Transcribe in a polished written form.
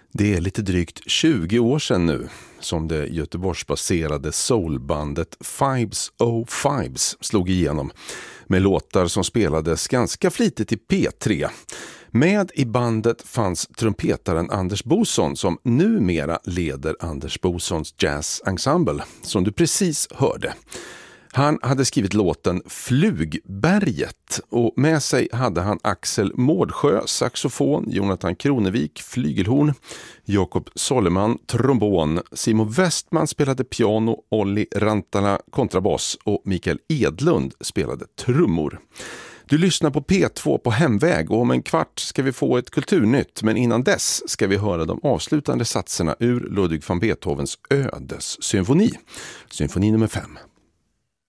Det är lite drygt 20 år sedan nu som det Göteborgsbaserade soulbandet Fibes O' Fibes slog igenom med låtar som spelades ganska flitigt i P3. Med i bandet fanns trumpetaren Anders Boson som numera leder Anders Bosons Jazz Ensemble som du precis hörde. Han hade skrivit låten Flugberget och med sig hade han Axel Mårdsjö, saxofon, Jonathan Kronevik, flygelhorn, Jakob Solleman, trombon, Simon Westman spelade piano, Olli Rantala kontrabass och Mikael Edlund spelade trummor. Du lyssnar på P2 på hemväg och om en kvart ska vi få ett kulturnytt, men innan dess ska vi höra de avslutande satserna ur Ludwig van Beethovens Ödessymfoni, symfoni nummer 5.